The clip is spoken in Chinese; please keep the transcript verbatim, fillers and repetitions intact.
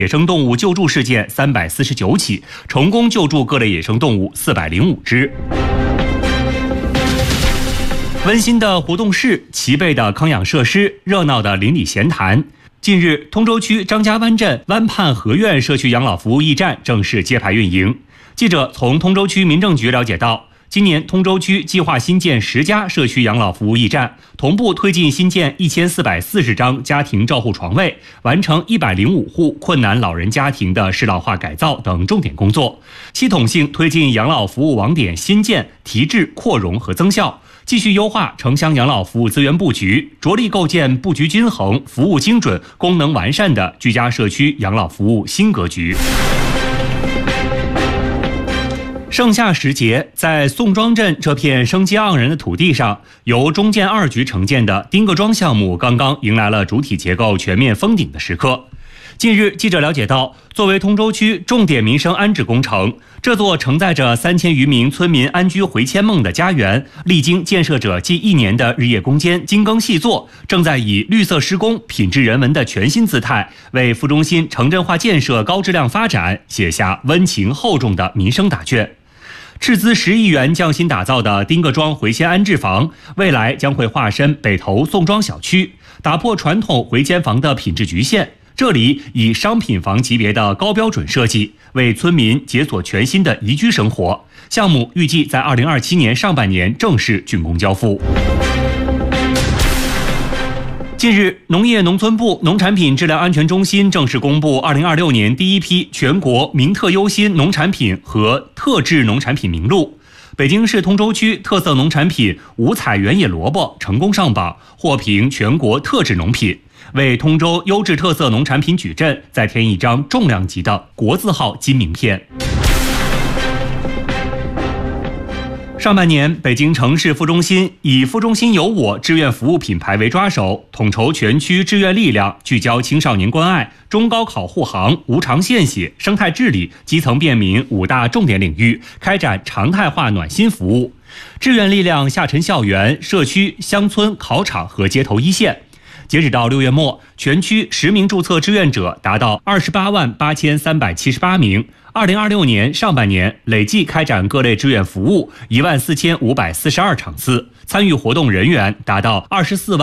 野生动物救助事件三百四十九起，成功救助各类野生动物四百零五只。温馨的活动室，齐备的康养设施，热闹的邻里闲谈。近日，通州区张家湾镇湾畔河苑社区养老服务驿站正式揭牌运营。记者从通州区民政局了解到，今年通州区计划新建十家社区养老服务驿站，同步推进新建一千四百四十张家庭照护床位，完成一百零五户困难老人家庭的适老化改造等重点工作，系统性推进养老服务网点新建、提质、扩容和增效，继续优化城乡养老服务资源布局，着力构建布局均衡、服务精准、功能完善的居家社区养老服务新格局。盛夏时节，在宋庄镇这片生机盎然的土地上，由中建二局承建的丁各庄项目刚刚迎来了主体结构全面封顶的时刻。近日，记者了解到，作为通州区重点民生安置工程，这座承载着三千余名村民安居回迁梦的家园，历经建设者近一年的日夜攻坚、精耕细作，正在以绿色施工、品质人文的全新姿态，为副中心城镇化建设高质量发展写下温情厚重的民生答卷。斥资十亿元匠心打造的丁各庄回迁安置房，未来将会化身北头宋庄小区，打破传统回迁房的品质局限。这里以商品房级别的高标准设计，为村民解锁全新的宜居生活。项目预计在二零二七年上半年正式竣工交付。近日，农业农村部农产品质量安全中心正式公布二零二六年第一批全国名特优新农产品和特质农产品名录。北京市通州区特色农产品五彩原野萝卜成功上榜，获评全国特质农品，为通州优质特色农产品矩阵再添一张重量级的国字号金名片。上半年，北京城市副中心以副中心有我志愿服务品牌为抓手，统筹全区志愿力量，聚焦青少年关爱、中高考护航、无偿献血、生态治理、基层便民五大重点领域，开展常态化暖心服务。志愿力量下沉校园、社区、乡村、考场和街头一线。截止到六月末，全区实名注册志愿者达到二十八万八千三百七十八名。二零二六年上半年累计开展各类志愿服务一万四千五百四十二场次，参与活动人员达到二十四万